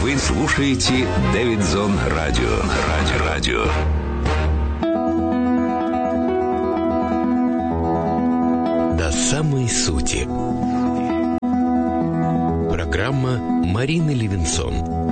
Вы слушаете Дэвидсон Радио. До самой сути. Программа Марины Левинсон.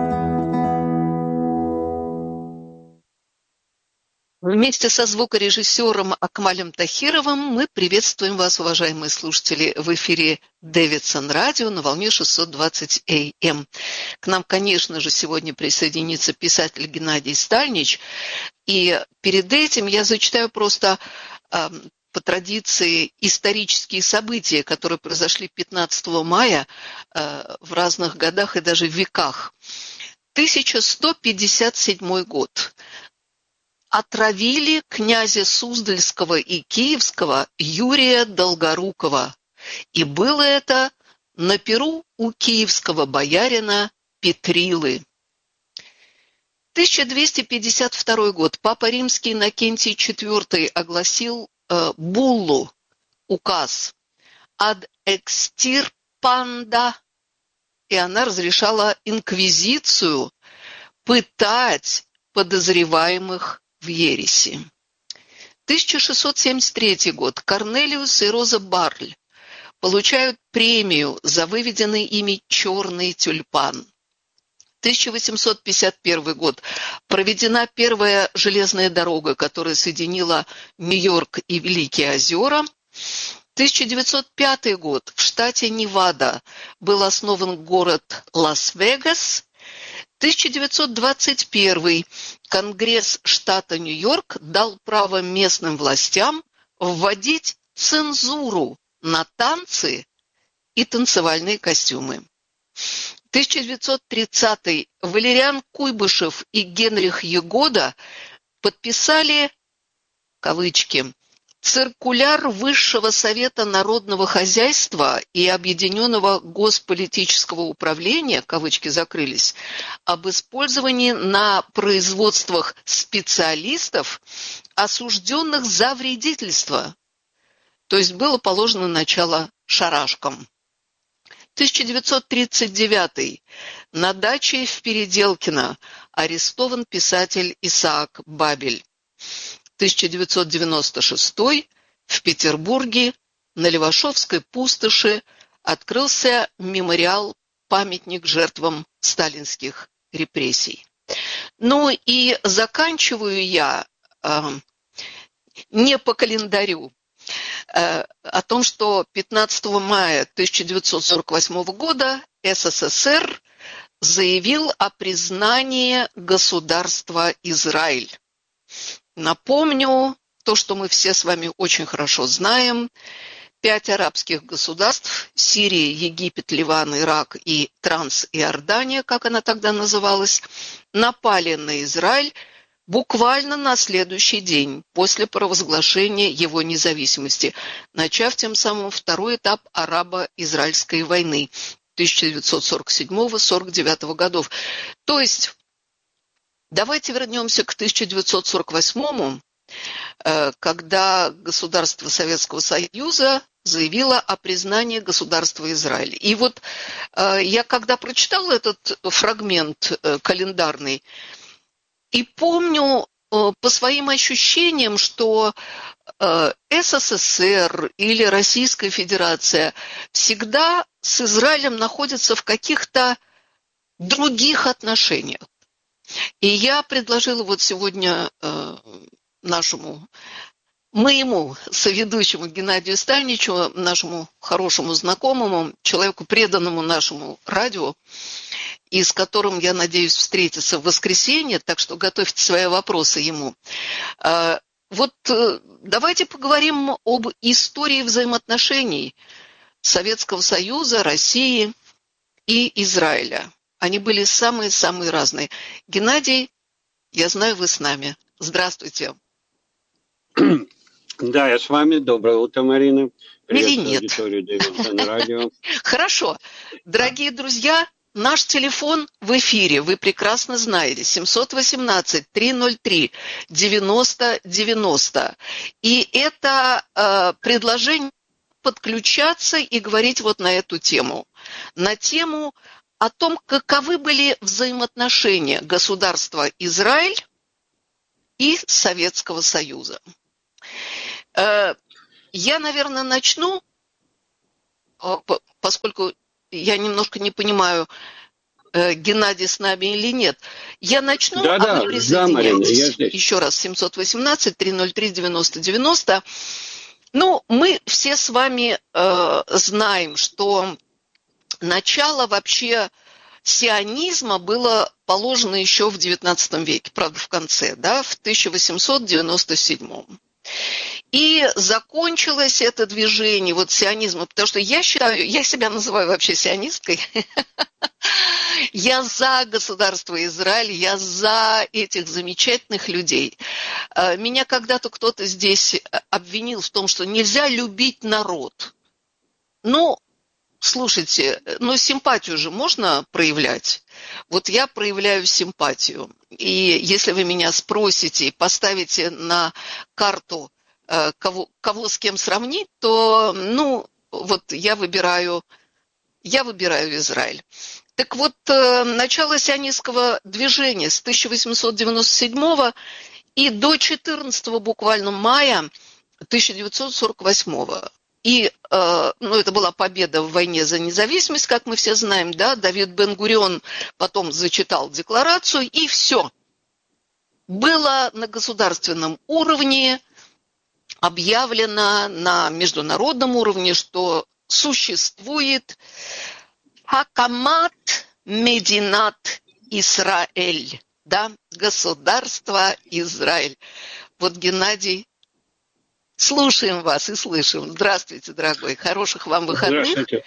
Вместе со звукорежиссером Акмалем Тахировым мы приветствуем вас, уважаемые слушатели, в эфире Дэвидсон Радио на волне 620 АМ. К нам, конечно же, сегодня присоединится писатель Геннадий Стальнич. И перед этим я зачитаю просто по традиции исторические события, которые произошли 15 мая в разных годах и даже веках. 1157 год. Отравили князя Суздальского и Киевского Юрия Долгорукова. И было это на перу у киевского боярина Петрилы. 1252 год. Папа Римский Иннокентий IV огласил буллу, указ ad extirpanda, и она разрешала инквизицию пытать подозреваемых в ереси. 1673 год. Корнелиус и Роза Барль получают премию за выведенный ими черный тюльпан. 1851 год. Проведена первая железная дорога, которая соединила Нью-Йорк и Великие озера. 1905 год. В штате Невада был основан город Лас-Вегас. 1921. Конгресс штата Нью-Йорк дал право местным властям вводить цензуру на танцы и танцевальные костюмы. 1930. Валериан Куйбышев и Генрих Ягода подписали, кавычки, «Циркуляр Высшего Совета Народного Хозяйства и Объединенного Госполитического Управления», кавычки закрылись, об использовании на производствах специалистов, осужденных за вредительство. То есть было положено начало шарашкам. 1939. На даче в Переделкино арестован писатель Исаак Бабель. 1996. В Петербурге на Левашовской пустоши открылся мемориал-памятник жертвам сталинских репрессий. Ну и заканчиваю я не по календарю, о том, что 15 мая 1948 года СССР заявил о признании государства Израиль. Напомню то, что мы все с вами очень хорошо знаем. 5 арабских государств – Сирия, Египет, Ливан, Ирак и Транс-Иордания, как она тогда называлась, напали на Израиль буквально на следующий день после провозглашения его независимости, начав тем самым второй этап арабо-израильской войны 1947-1949 годов. То есть давайте вернемся к 1948-му, когда государство Советского Союза заявило о признании государства Израиль. И вот я когда прочитала этот фрагмент календарный, и помню по своим ощущениям, что СССР или Российская Федерация всегда с Израилем находятся в каких-то других отношениях. И я предложила вот сегодня моему соведущему Геннадию Стальничу, нашему хорошему знакомому, человеку, преданному нашему радио, и с которым я надеюсь встретиться в воскресенье, так что готовьте свои вопросы ему. Вот давайте поговорим об истории взаимоотношений Советского Союза, России и Израиля. Они были самые-самые разные. Геннадий, я знаю, вы с нами. Здравствуйте. Да, я с вами. Доброе утро, Марина. Или нет? Аудиторию Дэвидсон Радио. Хорошо. Дорогие друзья, наш телефон в эфире, вы прекрасно знаете, 718-303-90-90. И это предложение подключаться и говорить вот на эту тему. На тему о том, каковы были взаимоотношения государства Израиль и Советского Союза. Я, наверное, начну, поскольку я немножко не понимаю, Геннадий с нами или нет. Я начну, а вы присоединяйтесь. Марина, еще раз, 718-303-90-90. Ну, мы все с вами знаем, что начало вообще сионизма было положено еще в XIX веке, правда, в конце, да, в 1897. И закончилось это движение вот сионизма, потому что я считаю, я себя называю вообще сионисткой. Я за государство Израиль, я за этих замечательных людей. Меня когда-то кто-то здесь обвинил в том, что нельзя любить народ. Ну, слушайте, симпатию же можно проявлять. Вот я проявляю симпатию. И если вы меня спросите и поставите на карту, кого с кем сравнить, то, вот я выбираю Израиль. Так вот, начало сионистского движения с 1897 и до 14 буквально мая 1948. И, это была победа в войне за независимость, как мы все знаем, да, Давид Бен-Гурион потом зачитал декларацию, и все. Было на государственном уровне объявлено на международном уровне, что существует Хакамат Мединат Исраэль, да, государство Израиль. Вот, Геннадий, слушаем вас и слышим. Здравствуйте, дорогой, хороших вам выходных. Здравствуйте.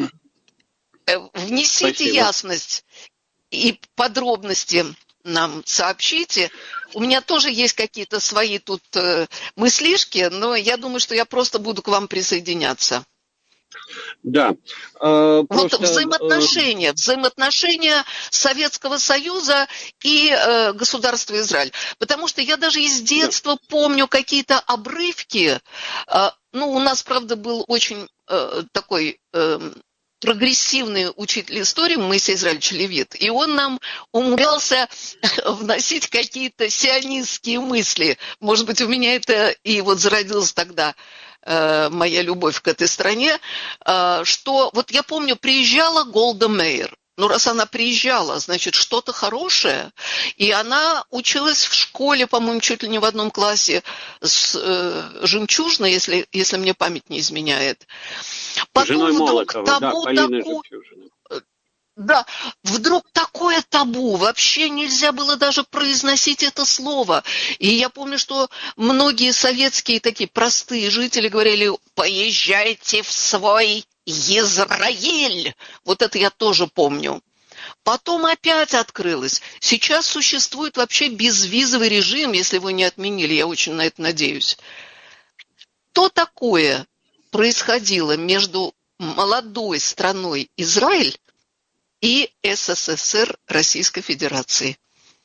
Внесите Спасибо. ясность и подробности нам сообщите. У меня тоже есть какие-то свои тут мыслишки, но я думаю, что я просто буду к вам присоединяться. Да. Вот взаимоотношения Советского Союза и государства Израиль. Потому что я даже из детства помню какие-то обрывки. У нас, правда, был очень такой прогрессивный учитель истории Моисей Израильевич Левит, и он нам умудрялся вносить какие-то сионистские мысли. Может быть, у меня это и вот зародилось тогда моя любовь к этой стране, что вот я помню, приезжала Голда Меир. Раз она приезжала, значит, что-то хорошее. И она училась в школе, по-моему, чуть ли не в одном классе с Жемчужной, если мне память не изменяет. Потом женой вдруг Молотова, да, Полиной Жемчужиной. Да, вдруг такое табу, вообще нельзя было даже произносить это слово. И я помню, что многие советские такие простые жители говорили: поезжайте в свой Израиль. Вот это я тоже помню. Потом опять открылось. Сейчас существует вообще безвизовый режим, если его не отменили, я очень на это надеюсь. Что такое происходило между молодой страной Израиль и СССР Российской Федерации?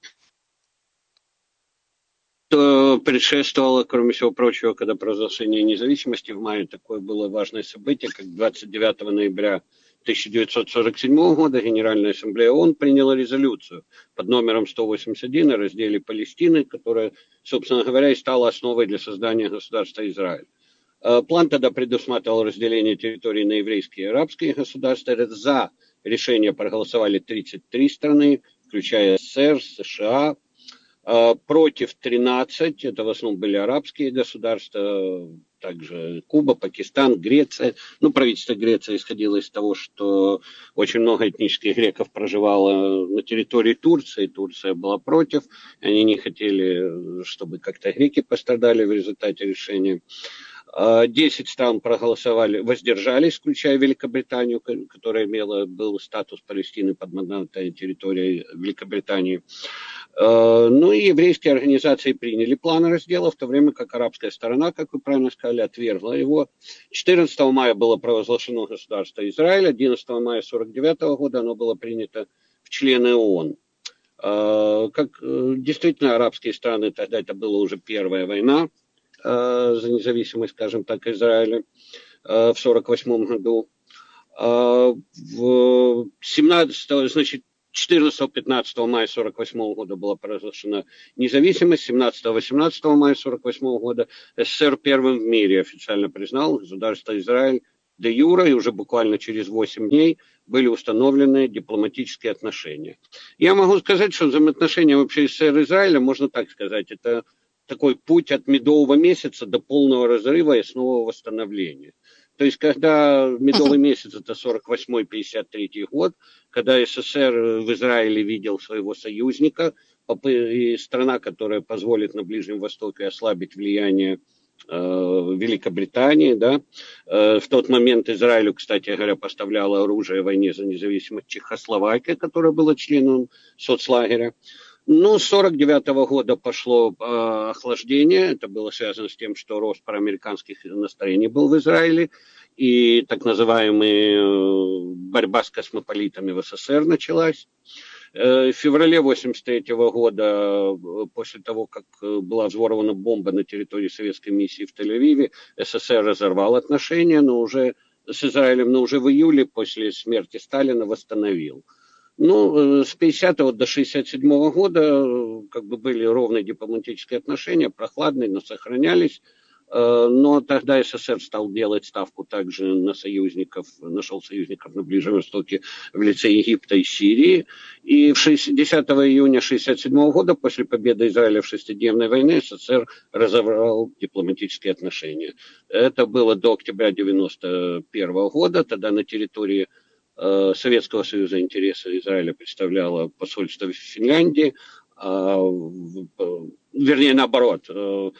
Что предшествовало, кроме всего прочего, когда провозглашение независимости в мае, такое было важное событие, как 29 ноября 1947 года Генеральная Ассамблея ООН приняла резолюцию под номером 181 о разделе Палестины, которая, собственно говоря, и стала основой для создания государства Израиль. План тогда предусматривал разделение территорий на еврейские и арабские государства. За решение проголосовали 33 страны, включая СССР, США. Против 13, это в основном были арабские государства, также Куба, Пакистан, Греция. Правительство Греции исходило из того, что очень много этнических греков проживало на территории Турции, Турция была против, они не хотели, чтобы как-то греки пострадали в результате решения. 10 стран проголосовали, воздержались, включая Великобританию, которая был статус Палестины под мандатной территорией Великобритании. И еврейские организации приняли план раздела, в то время как арабская сторона, как вы правильно сказали, отвергла его. 14 мая было провозглашено государство Израиль, 11 мая 1949 года оно было принято в члены ООН. Как действительно арабские страны, тогда это была уже первая война за независимость, скажем так, Израиля в 1948 году. Значит, 14-15 мая 1948 года была провозглашена независимость, 17-18 мая 1948 года СССР первым в мире официально признал государство Израиль де юре, и уже буквально через 8 дней были установлены дипломатические отношения. Я могу сказать, что взаимоотношения вообще СССР и Израиля, можно так сказать, это такой путь от медового месяца до полного разрыва и снова восстановления. То есть, когда медовый месяц, это 48-53 год, когда СССР в Израиле видел своего союзника, и страна, которая позволит на Ближнем Востоке ослабить влияние Великобритании, да. В тот момент Израилю, кстати говоря, поставляло оружие в войне за независимость Чехословакия, которая была членом соцлагеря. Ну, с 1949 года пошло охлаждение. Это было связано с тем, что рост проамериканских настроений был в Израиле. И так называемая борьба с космополитами в СССР началась. В феврале 1983 года, после того, как была взорвана бомба на территории советской миссии в Тель-Авиве, СССР разорвал отношения, но уже с Израилем, но уже в июле после смерти Сталина восстановил. Ну, с 50 до 1967 года как бы были ровные дипломатические отношения, прохладные, но сохранялись. Но тогда СССР стал делать ставку также на союзников, нашел союзников на Ближнем Востоке в лице Египта и Сирии. И 10 июня 1967 года, после победы Израиля в шестидневной войне, СССР разорвал дипломатические отношения. Это было до октября 1991 года, тогда на территории Советского Союза интересы Израиля представляло посольство в Финляндии, вернее, наоборот,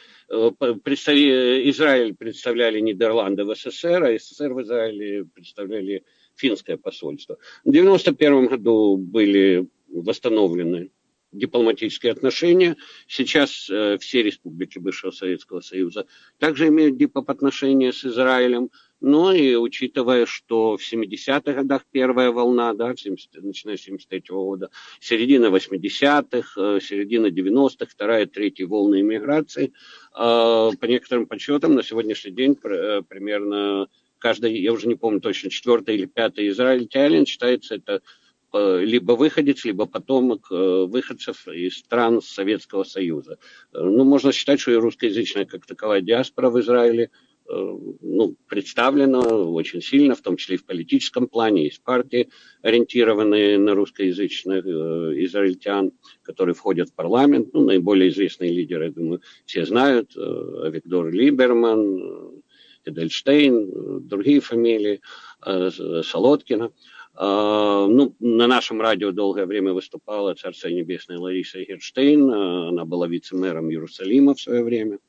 Израиль представляли Нидерланды в СССР, а СССР в Израиле представляли финское посольство. В 1991 году были восстановлены дипломатические отношения. Сейчас все республики бывшего Советского Союза также имеют дипотношения с Израилем. Но и учитывая, что в 70-х годах первая волна, да, начиная с 73-го года, середина 80-х, середина 90-х, вторая, третья волны иммиграции, по некоторым подсчетам на сегодняшний день примерно каждый, я уже не помню точно, 4-й или 5-й израильтянин считается это либо выходец, либо потомок выходцев из стран Советского Союза. Ну, можно считать, что и русскоязычная как таковая диаспора в Израиле представлена очень сильно, в том числе и в политическом плане. Есть партии, ориентированные на русскоязычных израильтян, которые входят в парламент. Ну, наиболее известные лидеры, я думаю, все знают. Авигдор Либерман, Эдельштейн, другие фамилии, Солодкина. Ну, на нашем радио долгое время выступала Царство Небесное Лариса Герштейн. Она была вице-мэром Иерусалима в свое время.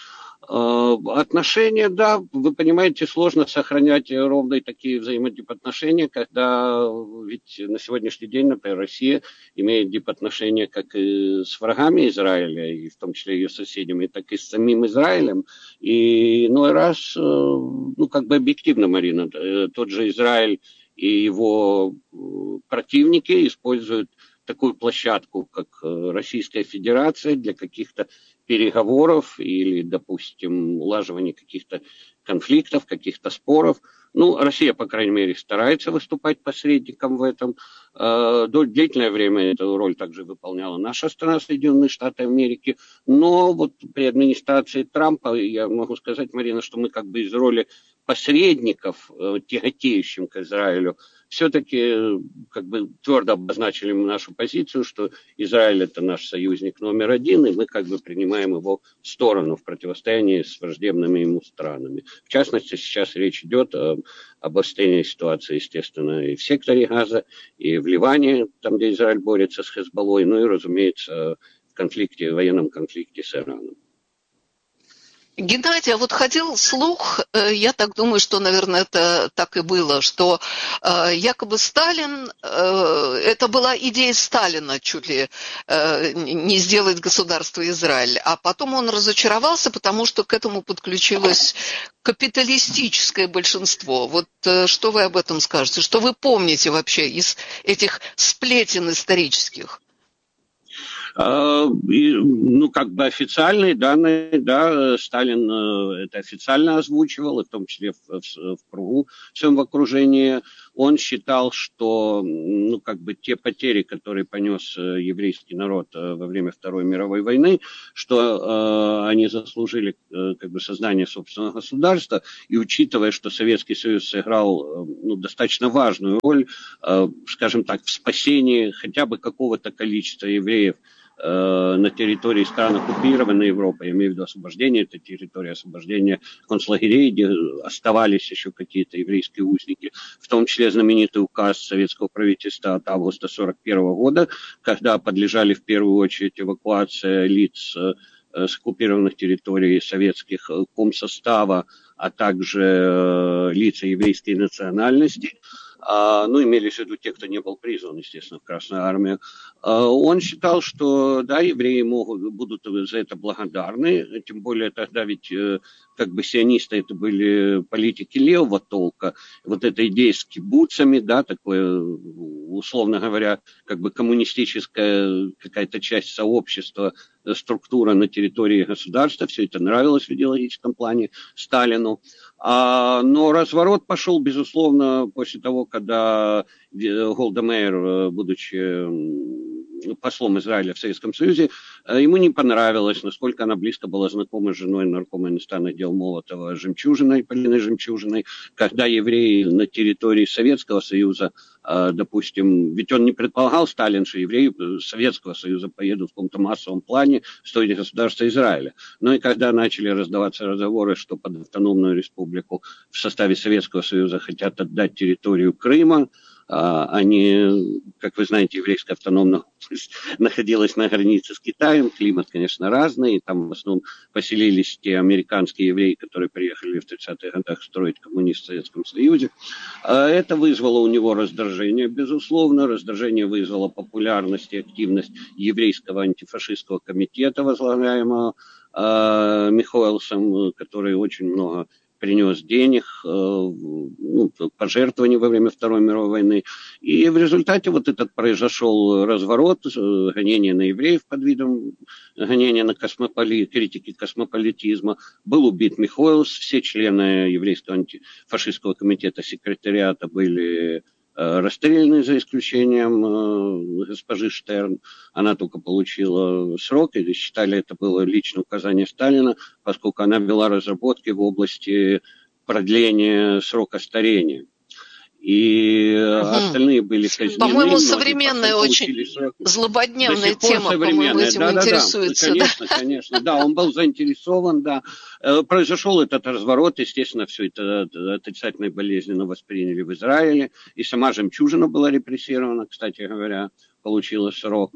Отношения, да, вы понимаете, сложно сохранять ровные такие взаимодипотношения, когда ведь на сегодняшний день, например, Россия имеет дипотношения как и с врагами Израиля, и в том числе ее соседями, так и с самим Израилем. И иной раз, ну, как бы объективно, Марина, тот же Израиль и его противники используют такую площадку, как Российская Федерация, для каких-то переговоров или, допустим, улаживания каких-то конфликтов, каких-то споров. Ну, Россия, по крайней мере, старается выступать посредником в этом. Длительное время эту роль также выполняла наша страна, Соединенные Штаты Америки. Но вот при администрации Трампа, я могу сказать, Марина, что мы как бы из роли посредников, тяготеющим к Израилю, все-таки как бы твердо обозначили нашу позицию, что Израиль это наш союзник номер один, и мы как бы принимаем его сторону в противостоянии с враждебными ему странами. В частности, сейчас речь идет об обострении ситуации, естественно, и в секторе Газа, и в Ливане, там, где Израиль борется с Хезболлой, ну и, разумеется, в военном конфликте с Ираном. Геннадий, а вот ходил слух, я так думаю, что, наверное, это так и было, что якобы Сталин, это была идея Сталина чуть ли не сделать государство Израиль, а потом он разочаровался, потому что к этому подключилось капиталистическое большинство. Вот что вы об этом скажете? Что вы помните вообще из этих сплетен исторических? Как бы официальные данные, да, Сталин это официально озвучивал, в том числе в кругу, в своем окружении. Он считал, что, как бы те потери, которые понес еврейский народ во время Второй мировой войны, что они заслужили, как бы, создание собственного государства, и учитывая, что Советский Союз сыграл, достаточно важную роль, скажем так, в спасении хотя бы какого-то количества евреев на территории стран оккупированной Европы, я имею в виду освобождение этой территории, освобождение концлагерей, где оставались еще какие-то еврейские узники, в том числе знаменитый указ советского правительства от августа 1941 года, когда подлежали в первую очередь эвакуация лиц с оккупированных территорий советских комсостава, а также лица еврейской национальности. Имелись в виду те, кто не был призван, естественно, в Красную армию. Он считал, что, да, евреи будут за это благодарны, тем более тогда ведь, как бы, сионисты это были политики левого толка, вот эта идея с кибуцами, да, такое, условно говоря, как бы коммунистическая какая-то часть сообщества, структура на территории государства, все это нравилось в идеологическом плане Сталину. Но разворот пошел, безусловно, после того, когда Голда Меир, будучи послом Израиля в Советском Союзе, ему не понравилось, насколько она близко была знакома с женой наркома иностранных дел Молотова Жемчужиной, Полиной Жемчужиной, когда евреи на территории Советского Союза, допустим, ведь он не предполагал, Сталин, что евреи Советского Союза поедут в каком-то массовом плане в сторону государства Израиля. И когда начали раздаваться разговоры, что под автономную республику в составе Советского Союза хотят отдать территорию Крыма, они, как вы знаете, еврейская автономная область находилась на границе с Китаем, климат, конечно, разный, там в основном поселились те американские евреи, которые приехали в 30-х годах строить коммунизм в Советском Союзе. Это вызвало у него раздражение, безусловно, раздражение вызвало популярность и активность еврейского антифашистского комитета, возглавляемого Михоэлсом, который очень много принес денег, пожертвований во время Второй мировой войны. И в результате вот этот произошел разворот, гонение на евреев под видом гонения на критики космополитизма. Был убит Михоэлс, все члены еврейского антифашистского комитета секретариата были расстреляны, за исключением госпожи Штерн. Она только получила срок, и считали, это было личное указание Сталина, поскольку она вела разработки в области продления срока старения. И остальные были казнены. По-моему, современная очень злободневная тема, по-моему, этим интересуется. Конечно. Да, он был заинтересован, да. Произошел этот разворот, естественно, все это отрицательно и болезненно восприняли в Израиле. И сама Жемчужина была репрессирована, кстати говоря, получила срок.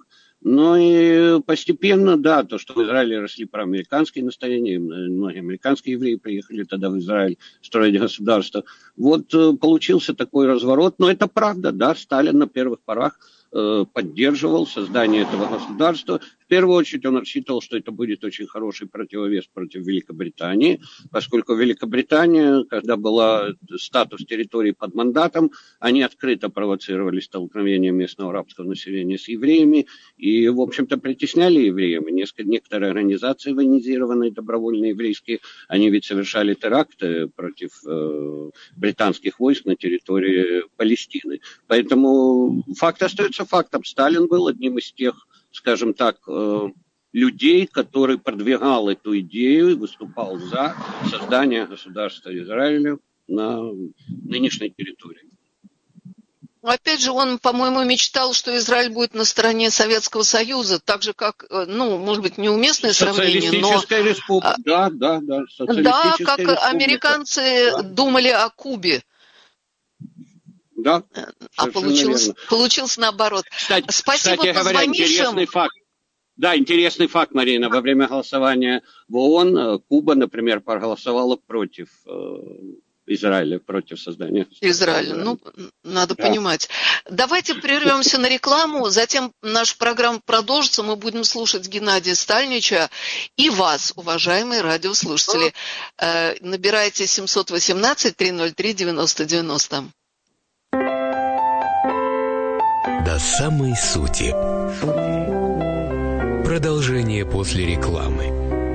И постепенно, да, то, что в Израиле росли проамериканские настроения, многие американские евреи приехали тогда в Израиль строить государство. Вот получился такой разворот. Но это правда, да, Сталин на первых порах поддерживал создание этого государства. В первую очередь он рассчитывал, что это будет очень хороший противовес против Великобритании, поскольку Великобритания, когда была статус территории под мандатом, они открыто провоцировали столкновение местного арабского населения с евреями и, в общем-то, притесняли евреев. Некоторые организации военизированные, добровольные еврейские, они ведь совершали теракты против британских войск на территории Палестины. Поэтому факт остается фактом. Сталин был одним из тех, скажем так, людей, который продвигал эту идею и выступал за создание государства Израиля на нынешней территории. Опять же, он, по-моему, мечтал, что Израиль будет на стороне Советского Союза, так же, как, может быть, неуместное сравнение, но... Социалистическая республика, да. Да, как американцы думали о Кубе. Да, а получилось наоборот. Кстати говоря, интересный факт. Да, интересный факт, Марина. Во время голосования в ООН Куба, например, проголосовала против Израиля, против создания Израиля. Надо понимать. Давайте прервемся на рекламу, затем наша программа продолжится, мы будем слушать Геннадия Стальнича и вас, уважаемые радиослушатели. Набирайте 718-303-90-90. До самой сути. Продолжение после рекламы.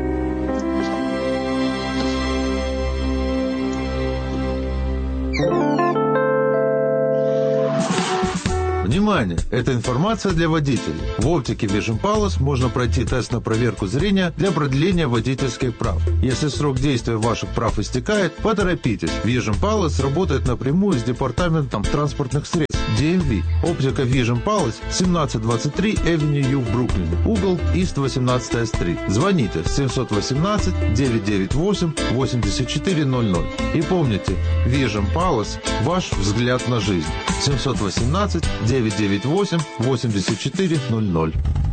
Внимание! Эта информация для водителей. В оптике Vision Palace можно пройти тест на проверку зрения для продления водительских прав. Если срок действия ваших прав истекает, поторопитесь. Vision Palace работает напрямую с Департаментом транспортных средств DMV. Оптика Vision Palace, 1723 Avenue U в Бруклине. Угол East 18 Street. Звоните 718-998-8400. И помните, Vision Palace – ваш взгляд на жизнь. 718-998-8400.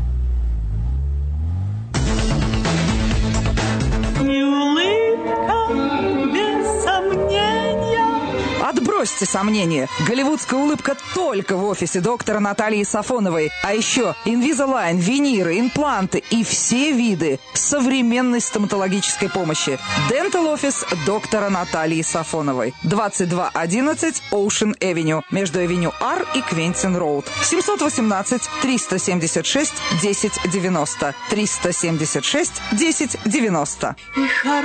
Отбросьте сомнения. Голливудская улыбка только в офисе доктора Натальи Сафоновой. А еще Invisalign, виниры, импланты и все виды современной стоматологической помощи. Dental Office доктора Натальи Сафоновой. 2211 Ocean Avenue. Между Авеню R и Квентин Роуд. 718-376-1090. 376-1090.